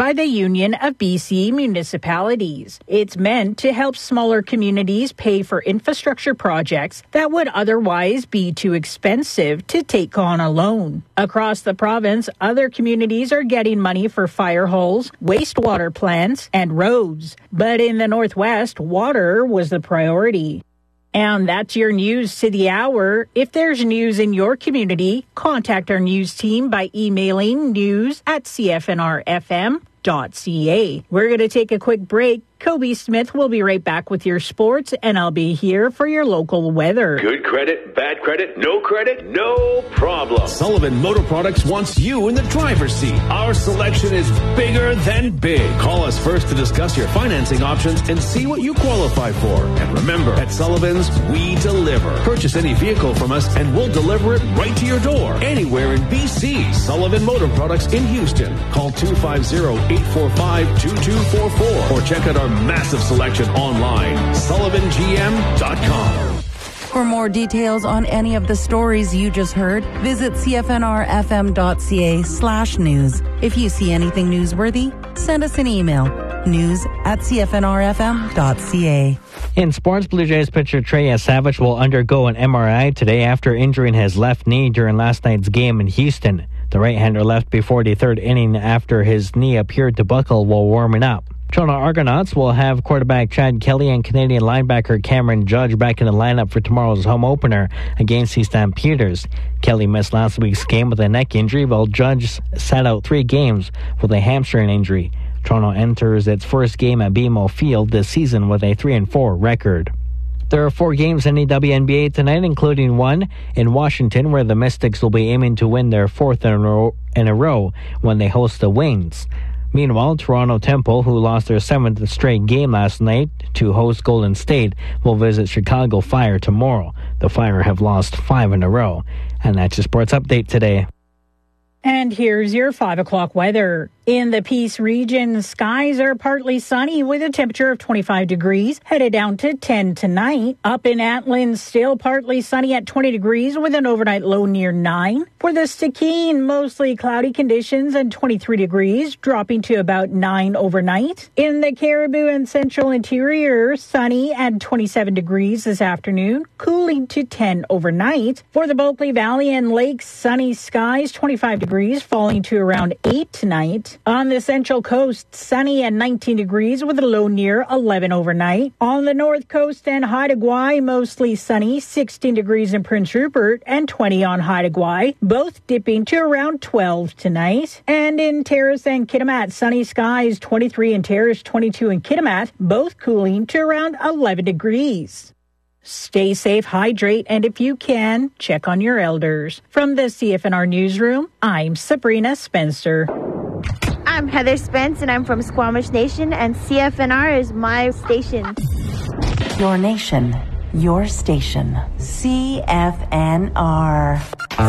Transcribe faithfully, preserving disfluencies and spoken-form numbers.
by the Union of B C Municipalities. It's meant to help smaller communities pay for infrastructure projects that would otherwise be too expensive to take on alone. Across the province, other communities are getting money for fire holes, wastewater plants, and roads. But in the Northwest, water was the priority. And that's your news to the hour. If there's news in your community, contact our news team by emailing news at c f n r f m dot c a. We're going to take a quick break. Kobe Smith will be right back with your sports, and I'll be here for your local weather. Good credit, bad credit, no credit, no problem. Sullivan Motor Products wants you in the driver's seat. Our selection is bigger than big. Call us first to discuss your financing options and see what you qualify for. And remember, at Sullivan's, we deliver. Purchase any vehicle from us and we'll deliver it right to your door. Anywhere in B C. Sullivan Motor Products in Houston. Call two five zero, eight four five, two two four four or check out our massive selection online, sullivan g m dot com. For more details on any of the stories you just heard, visit c f n r f m dot c a slash news. If you see anything newsworthy, send us an email, news at c f n r f m dot c a. In sports, Blue Jays pitcher Trey Savage will undergo an M R I today after injuring his left knee during last night's game in Houston. The right-hander left before the third inning after his knee appeared to buckle while warming up. Toronto Argonauts will have quarterback Chad Kelly and Canadian linebacker Cameron Judge back in the lineup for tomorrow's home opener against the Stampeders. Kelly missed last week's game with a neck injury, while Judge sat out three games with a hamstring injury. Toronto enters its first game at B M O Field this season with a three and four record. There are four games in the W N B A tonight, including one in Washington, where the Mystics will be aiming to win their fourth in a row, in a row when they host the Wings. Meanwhile, Toronto Temple, who lost their seventh straight game last night to host Golden State, will visit Chicago Fire tomorrow. The Fire have lost five in a row. And that's your sports update today. And here's your five o'clock weather. In the Peace region, skies are partly sunny with a temperature of twenty-five degrees, headed down to ten tonight. Up in Atlin, still partly sunny at twenty degrees with an overnight low near nine. For the Stikine, mostly cloudy conditions and twenty-three degrees, dropping to about nine overnight. In the Caribou and Central Interior, sunny at twenty-seven degrees this afternoon, cooling to ten overnight. For the Bulkley Valley and Lakes, sunny skies, twenty-five degrees, falling to around eight tonight. On the Central Coast, sunny at nineteen degrees with a low near eleven overnight. On the North Coast and Haida Gwaii, mostly sunny, sixteen degrees in Prince Rupert and twenty on Haida Gwaii, both dipping to around twelve tonight. And in Terrace and Kitimat, sunny skies, twenty-three in Terrace, twenty-two in Kitimat, both cooling to around eleven degrees. Stay safe, hydrate, and if you can, check on your elders. From the C F N R Newsroom, I'm Sabrina Spencer. I'm Heather Spence, and I'm from Squamish Nation, and C F N R is my station. Your nation, your station. C F N R.